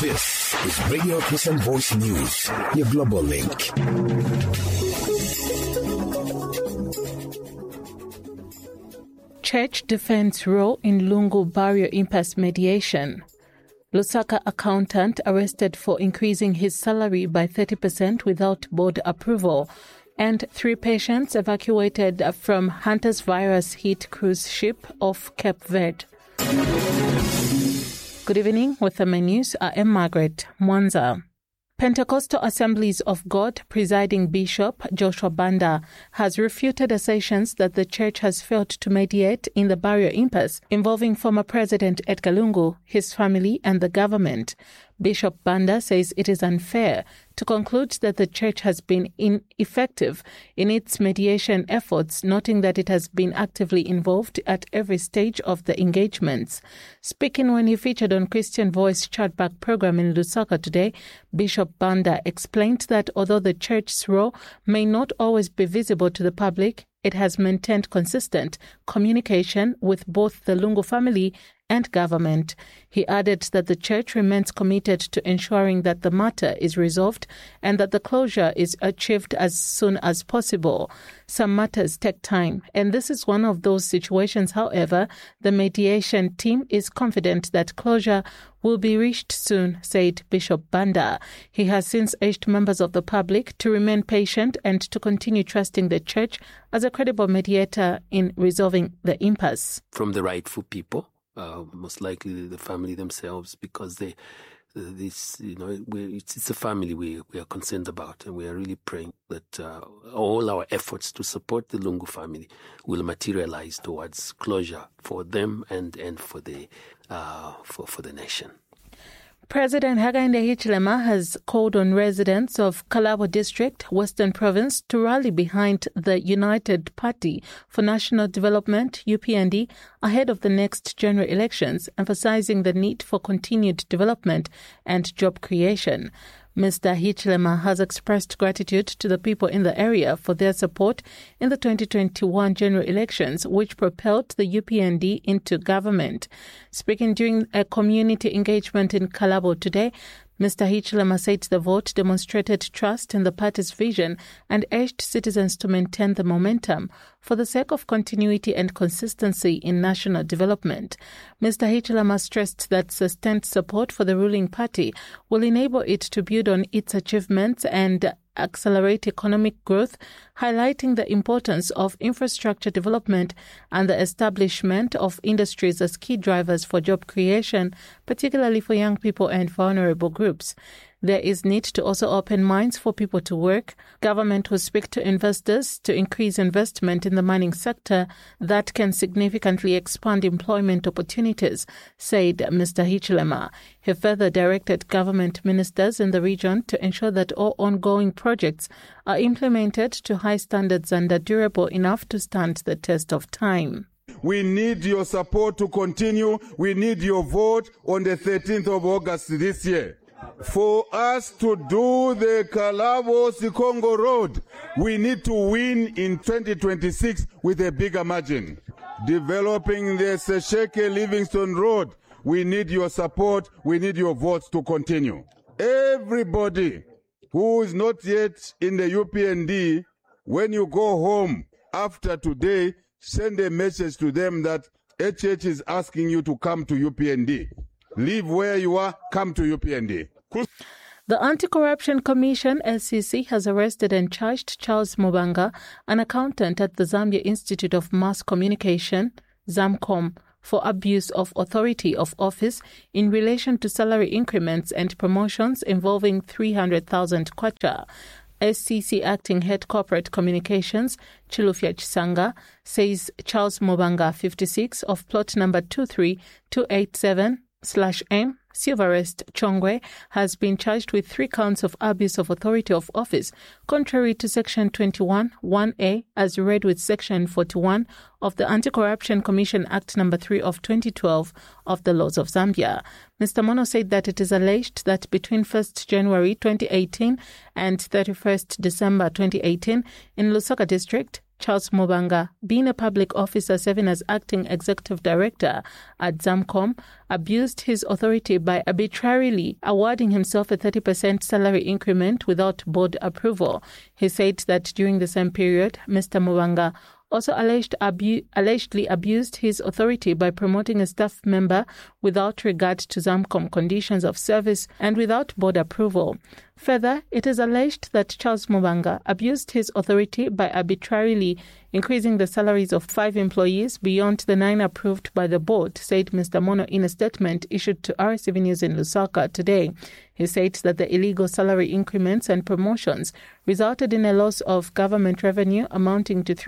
This is Radio Christian Voice News, your global link. Church defends role in Lungu barrio impasse mediation. Lusaka accountant arrested for increasing his salary by 30% without board approval. And 3 patients evacuated from Hunter's virus hit cruise ship off Cape Verde. Good evening. With the news, I am Margaret Mwanza. Pentecostal Assemblies of God presiding Bishop Joshua Banda has refuted assertions that the church has failed to mediate in the barrio impasse involving former President Edgar Lungu, his family and the government. Bishop Banda says it is unfair to conclude that the church has been ineffective in its mediation efforts, noting that it has been actively involved at every stage of the engagements. Speaking when he featured on Christian Voice Chatback program in Lusaka today, Bishop Banda explained that although the church's role may not always be visible to the public, it has maintained consistent communication with both the Lungu family and government. He added that the church remains committed to ensuring that the matter is resolved and that the closure is achieved as soon as possible. Some matters take time, and this is one of those situations. However, the mediation team is confident that closure will be reached soon, said Bishop Banda. He has since urged members of the public to remain patient and to continue trusting the church as a credible mediator in resolving the impasse. From the rightful people, most likely the family themselves, because it's a family we are concerned about, and we are really praying that all our efforts to support the Lungu family will materialize towards closure for them and for the nation. President Hakainde Hichilema has called on residents of Kalabo District, Western Province, to rally behind the United Party for National Development, UPND, ahead of the next general elections, emphasizing the need for continued development and job creation. Mr. Hichilema has expressed gratitude to the people in the area for their support in the 2021 general elections, which propelled the UPND into government. Speaking during a community engagement in Kalabo today, Mr. Hichilema said the vote demonstrated trust in the party's vision and urged citizens to maintain the momentum for the sake of continuity and consistency in national development. Mr. Hichilema stressed that sustained support for the ruling party will enable it to build on its achievements and accelerate economic growth, highlighting the importance of infrastructure development and the establishment of industries as key drivers for job creation, particularly for young people and vulnerable groups. There is need to also open minds for people to work. Government will speak to investors to increase investment in the mining sector that can significantly expand employment opportunities, said Mr. Hichilema. He further directed government ministers in the region to ensure that all ongoing projects are implemented to high standards and are durable enough to stand the test of time. We need your support to continue. We need your vote on the 13th of August this year. For us to do the Kalabo-Sikongo Road, we need to win in 2026 with a bigger margin. Developing the Sesheke-Livingston Road, we need your support, we need your votes to continue. Everybody who is not yet in the UPND, when you go home after today, send a message to them that HH is asking you to come to UPND. Leave where you are, come to UPND. The Anti-Corruption Commission, SCC, has arrested and charged Charles Mubanga, an accountant at the Zambia Institute of Mass Communication, ZAMCOM, for abuse of authority of office in relation to salary increments and promotions involving 300,000 kwacha. SCC Acting Head Corporate Communications, Chilufya Chisanga, says Charles Mubanga, 56, of plot number 23287/M, Silverest, Chongwe, has been charged with 3 counts of abuse of authority of office, contrary to Section 21(1)(a), as read with Section 41 of the Anti-Corruption Commission Act No. 3 of 2012 of the laws of Zambia. Mr. Mono said that it is alleged that between 1st January 2018 and 31st December 2018 in Lusaka District, Charles Mubanga, being a public officer serving as acting executive director at Zamcom, abused his authority by arbitrarily awarding himself a 30% salary increment without board approval. He said that during the same period, Mr. Mubanga also allegedly abused his authority by promoting a staff member without regard to Zamcom conditions of service and without board approval. Further, it is alleged that Charles Mubanga abused his authority by arbitrarily increasing the salaries of 5 employees beyond the 9 approved by the board, said Mr. Mono in a statement issued to RCV News in Lusaka today. He said that the illegal salary increments and promotions resulted in a loss of government revenue amounting to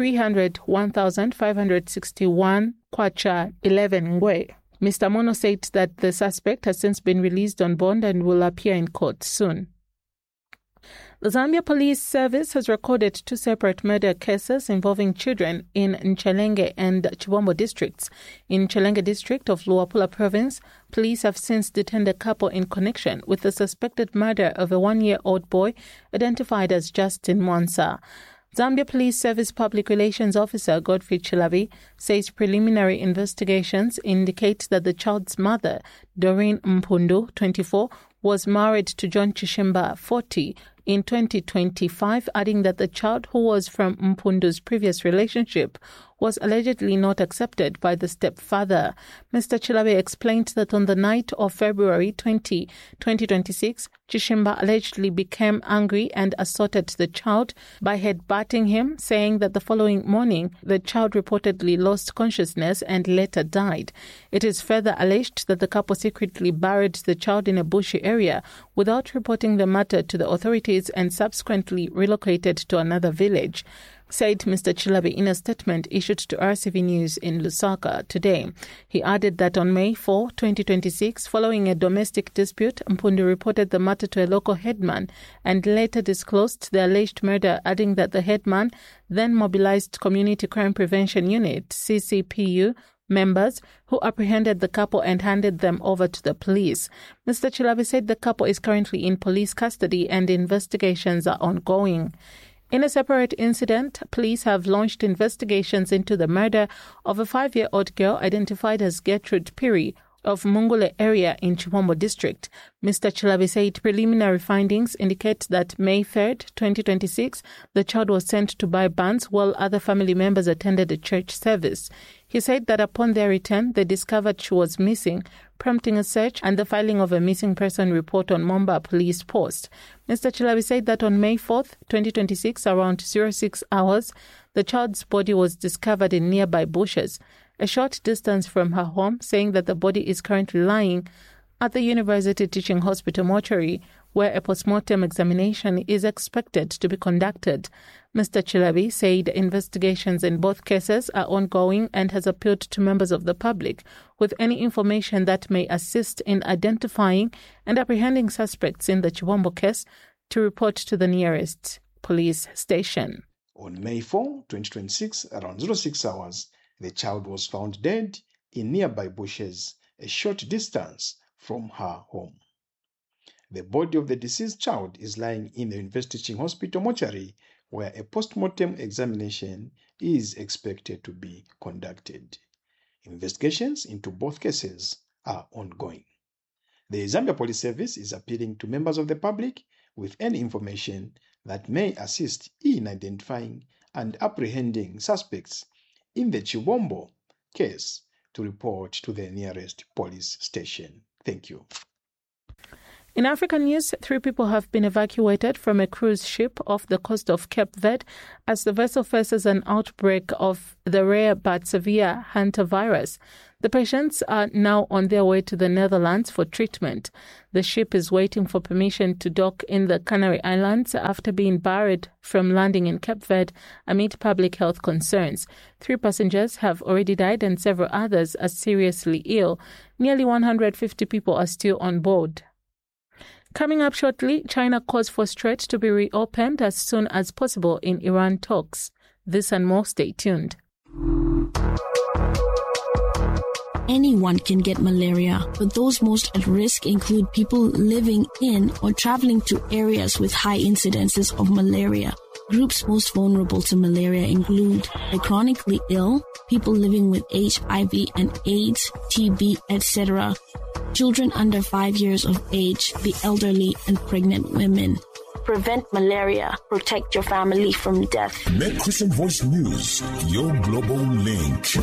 301,561 kwacha 11 ngwe. Mr. Mono said that the suspect has since been released on bond and will appear in court soon. The Zambia Police Service has recorded 2 separate murder cases involving children in Nchelenge and Chibombo districts. In Nchelenge district of Luapula province, police have since detained a couple in connection with the suspected murder of a 1-year-old boy identified as Justin Mwansa. Zambia Police Service Public Relations Officer Godfrey Chilabi says preliminary investigations indicate that the child's mother, Doreen Mpundu, 24, was married to John Chishimba, 40, in 2025, adding that the child, who was from Mpundu's previous relationship, was allegedly not accepted by the stepfather. Mr. Chilabe explained that on the night of February 20, 2026, Chishimba allegedly became angry and assaulted the child by headbutting him, saying that the following morning the child reportedly lost consciousness and later died. It is further alleged that the couple secretly buried the child in a bushy area without reporting the matter to the authorities and subsequently relocated to another village, said Mr. Chilabi in a statement issued to RCV News in Lusaka today. He added that on May 4, 2026, following a domestic dispute, Mpundu reported the matter to a local headman and later disclosed the alleged murder, adding that the headman then mobilized Community Crime Prevention Unit, CCPU, members who apprehended the couple and handed them over to the police. Mr. Chilabi said the couple is currently in police custody and investigations are ongoing. In a separate incident, police have launched investigations into the murder of a 5-year-old girl identified as Gertrude Piri of Mungule area in Chibombo district. Mr. Chilabi said preliminary findings indicate that May 3rd, 2026, the child was sent to buy buns while other family members attended a church service. He said that upon their return, they discovered she was missing, prompting a search and the filing of a missing person report on Momba Police Post. Mr. Chilabi said that on May 4th, 2026, around 06 hours, the child's body was discovered in nearby bushes, a short distance from her home, saying that the body is currently lying at the University Teaching Hospital mortuary, where a postmortem examination is expected to be conducted. Mr. Chilabi said investigations in both cases are ongoing and has appealed to members of the public with any information that may assist in identifying and apprehending suspects in the Chibombo case to report to the nearest police station. On May 4, 2026, around 06 hours, the child was found dead in nearby bushes, a short distance from her home. The body of the deceased child is lying in the University Teaching Hospital mortuary, where a post-mortem examination is expected to be conducted. Investigations into both cases are ongoing. The Zambia Police Service is appealing to members of the public with any information that may assist in identifying and apprehending suspects in the Chibombo case to report to the nearest police station. Thank you. In African news, 3 people have been evacuated from a cruise ship off the coast of Cape Verde as the vessel faces an outbreak of the rare but severe hantavirus. The patients are now on their way to the Netherlands for treatment. The ship is waiting for permission to dock in the Canary Islands after being barred from landing in Cape Verde amid public health concerns. 3 passengers have already died and several others are seriously ill. Nearly 150 people are still on board. Coming up shortly, China calls for Strait to be reopened as soon as possible in Iran talks. This and more, stay tuned. Anyone can get malaria, but those most at risk include people living in or traveling to areas with high incidences of malaria. Groups most vulnerable to malaria include the chronically ill, people living with HIV and AIDS, TB, etc., children under 5 years of age, the elderly, and pregnant women. Prevent malaria. Protect your family from death. Make Christian Voice News your global link.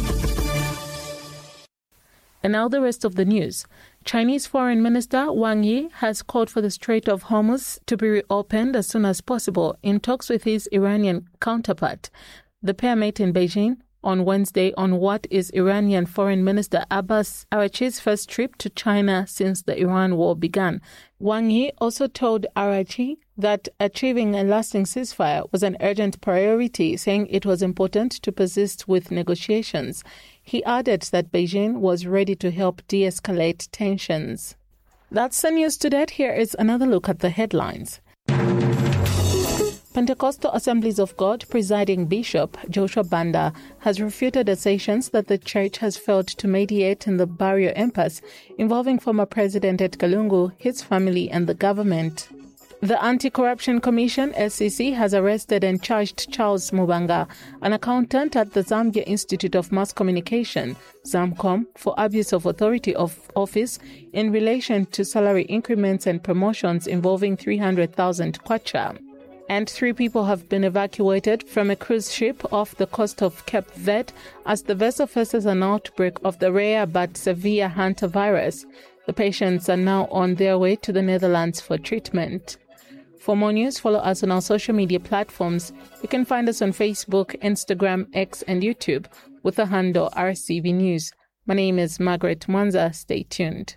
And now the rest of the news. Chinese Foreign Minister Wang Yi has called for the Strait of Hormuz to be reopened as soon as possible in talks with his Iranian counterpart. The pair met in Beijing on Wednesday on what is Iranian Foreign Minister Abbas Araghchi's first trip to China since the Iran war began. Wang Yi also told Araghchi that achieving a lasting ceasefire was an urgent priority, saying it was important to persist with negotiations. He added that Beijing was ready to help de-escalate tensions. That's the news today. Here is another look at the headlines. Pentecostal Assemblies of God presiding Bishop Joshua Banda has refuted assertions that the church has failed to mediate in the barrier impasse involving former President Edgar Lungu, his family and the government. The Anti-Corruption Commission, SCC, has arrested and charged Charles Mubanga, an accountant at the Zambia Institute of Mass Communication, ZAMCOM, for abuse of authority of office in relation to salary increments and promotions involving 300,000 kwacha. And 3 people have been evacuated from a cruise ship off the coast of Cape Verde as the vessel faces an outbreak of the rare but severe hantavirus. The patients are now on their way to the Netherlands for treatment. For more news, follow us on our social media platforms. You can find us on Facebook, Instagram, X, and YouTube with the handle RCV News. My name is Margaret Mwanza. Stay tuned.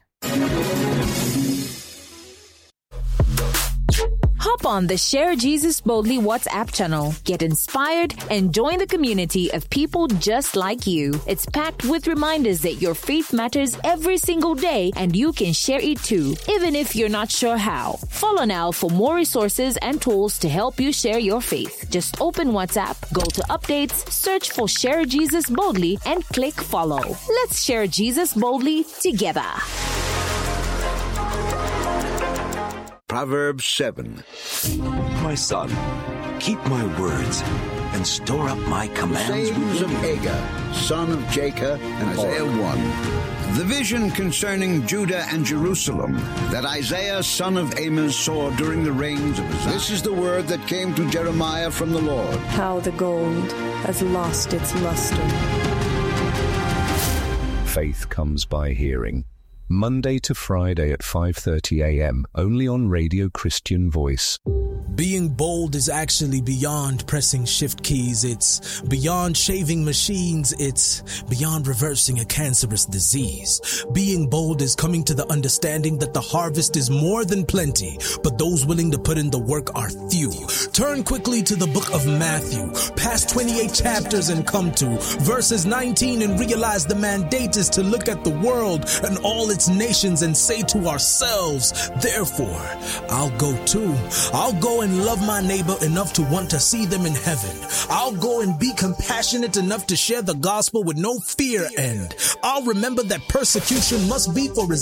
Hop on the Share Jesus Boldly WhatsApp channel. Get inspired and join the community of people just like you. It's packed with reminders that your faith matters every single day and you can share it too, even if you're not sure how. Follow now for more resources and tools to help you share your faith. Just open WhatsApp, go to updates, search for Share Jesus Boldly and click follow. Let's share Jesus boldly together. Proverbs 7. My son, keep my words and store up my commands. Sayings of Hagar, son of Jacob, and Isaiah 1. The vision concerning Judah and Jerusalem that Isaiah, son of Amos, saw during the reigns of Uzziah. This is the word that came to Jeremiah from the Lord. How the gold has lost its luster. Faith comes by hearing. Monday to Friday at 5:30 a.m. only on Radio Christian Voice. Being bold is actually beyond pressing shift keys. It's beyond shaving machines. It's beyond reversing a cancerous disease. Being bold is coming to the understanding that the harvest is more than plenty, but those willing to put in the work are few. Turn quickly to the book of Matthew, past 28 chapters and come to verses 19 and realize the mandate is to look at the world and all its nations and say to ourselves, therefore, I'll go too. I'll go and love my neighbor enough to want to see them in heaven. I'll go and be compassionate enough to share the gospel with no fear, and I'll remember that persecution must be for his